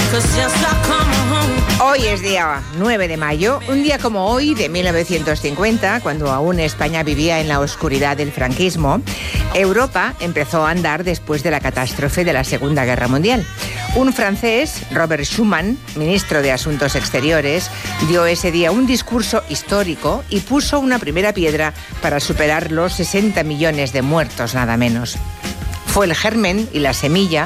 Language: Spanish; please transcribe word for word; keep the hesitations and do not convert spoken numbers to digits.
Hoy es día nueve de mayo, un día como hoy de mil novecientos cincuenta, cuando aún España vivía en la oscuridad del franquismo. Europa empezó a andar después de la catástrofe de la Segunda Guerra Mundial. Un francés, Robert Schuman, ministro de Asuntos Exteriores, dio ese día un discurso histórico y puso una primera piedra para superar los sesenta millones de muertos, nada menos. Fue el germen y la semilla